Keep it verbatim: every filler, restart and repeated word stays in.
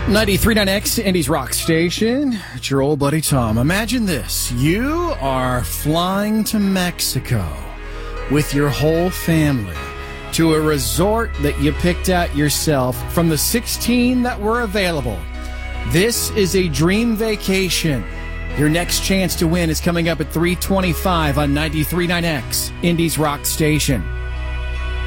ninety-three point nine X, Indy's rock station. It's your old buddy Tom. Imagine this. You are flying to Mexico with your whole family to a resort that you picked out yourself from the sixteen that were available. This is a dream vacation. Your next chance to win is coming up at three twenty-five on ninety-three point nine X, Indy's rock station.